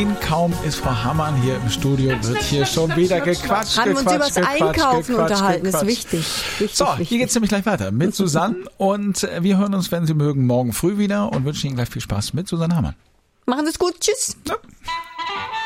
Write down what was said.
Ideen kaum ist Frau Hammann hier im Studio, wird hier schon wieder gequatscht. Haben wir uns über das Einkaufen unterhalten, ist wichtig. So, hier geht's nämlich gleich weiter mit Susanne und wir hören uns, wenn Sie mögen, morgen früh wieder und wünschen Ihnen gleich viel Spaß mit Susanne Hammann. Machen Sie es gut, tschüss. Ja.